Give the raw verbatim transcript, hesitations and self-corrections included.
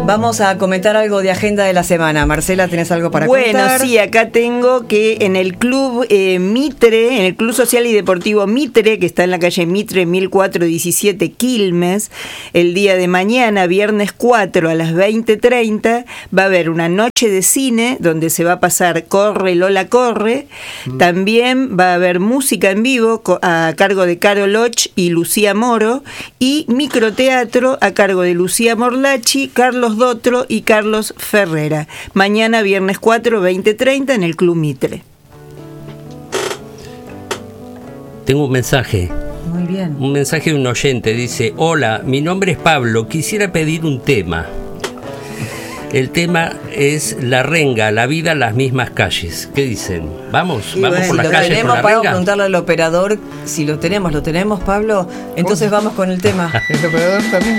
Vamos a comentar algo de agenda de la semana. Marcela, ¿tenés algo para bueno, contar? Bueno, sí, acá tengo que en el club eh, Mitre, en el Club Social y Deportivo Mitre, que está en la calle Mitre mil cuatrocientos diecisiete Quilmes, el día de mañana, viernes cuatro a las veinte treinta, va a haber una noche de cine donde se va a pasar Corre Lola Corre. Mm. También va a haber música en vivo a cargo de Caro Loch y Lucía Moro, y microteatro a cargo de Lucía Morlachi, Carlos Dotro y Carlos Ferrera. Mañana, viernes cuatro, veinte treinta, en el Club Mitre. Tengo un mensaje. Muy bien. Un mensaje de un oyente. Dice: hola, mi nombre es Pablo. Quisiera pedir un tema. El tema es La Renga, la vida, las mismas calles. ¿Qué dicen? ¿Vamos? Y ¿Vamos bueno, por las si calles tenemos, por la para Renga? preguntarle al operador si lo tenemos. ¿Lo tenemos, Pablo? Entonces vamos con el tema. El operador también